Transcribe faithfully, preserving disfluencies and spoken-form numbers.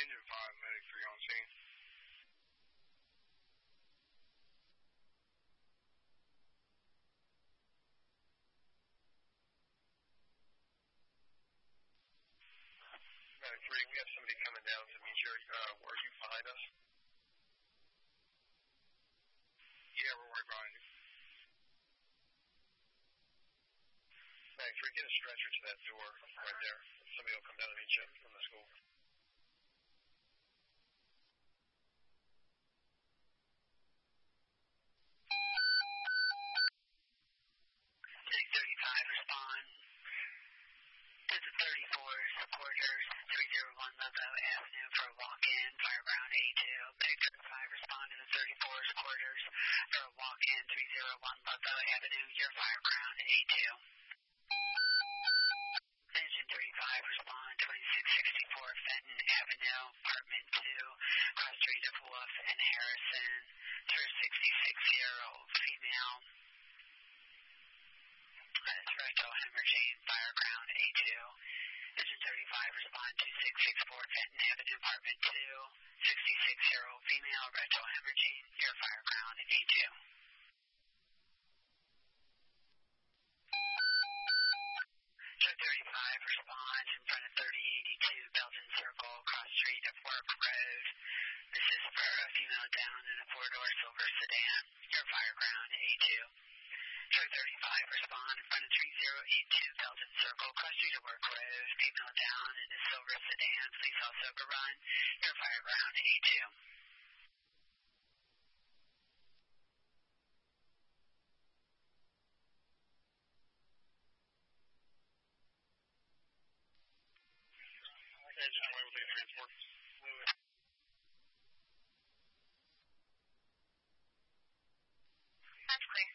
Engine five, medic three on scene. Medic three, we have somebody coming down to meet you. Uh, are you behind us? Yeah, we're right behind you. Medic three, get a stretcher to that door right there. Somebody will come down and meet you from the school. six thirty-five, respond. This is thirty-four, supporters, three oh one Ludlow Avenue for a walk-in, Fireground A two. Medic thirty-five, respond to the thirty-four, supporters for a walk-in, three oh one Ludlow Avenue, your Fireground A two. Engine thirty-five, respond, twenty-six sixty-four Fenton Avenue, apartment two, cross street of Wolf and Harrison, through sixty-six-year-old female. That's rectal hemorrhaging, Fireground A two. Engine thirty-five, respond, twenty-six sixty-four Fenton Avenue, apartment two, sixty-six-year-old female, rectal hemorrhaging, your Fireground A two. Truck thirty-five, respond in front of thirty eighty-two Belgian Circle, cross street of Work Road. This is for a female down in a four-door silver sedan, your Fireground A two. Truck thirty-five, respond in front of three oh eight two Belgian Circle, cross street of Work Road, female down in a silver sedan, please also overrun, your Fireground A two. Engine twenty will be transport.